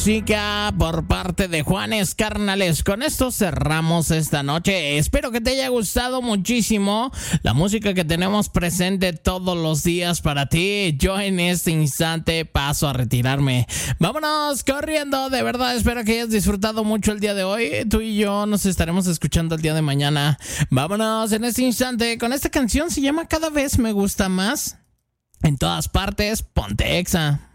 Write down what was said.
Música por parte de Juanes Carnales. Con esto cerramos esta noche. Espero que te haya gustado muchísimo la música que tenemos presente todos los días para ti. Yo en este instante paso a retirarme. Vámonos corriendo. De verdad espero que hayas disfrutado mucho el día de hoy. Tú y yo nos estaremos escuchando el día de mañana. Vámonos en este instante con esta canción. Se llama Cada vez me gusta más. En todas partes, ponte Exa.